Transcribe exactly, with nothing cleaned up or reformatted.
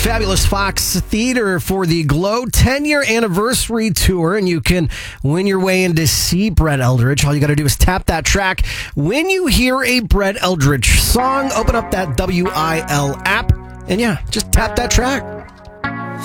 Fabulous Fox Theater for the Glow ten-year anniversary tour, and you can win your way in to see Brett Eldredge. All you got to do is tap that track. When you hear a Brett Eldredge song, open up that W I L app, and yeah, just tap that track.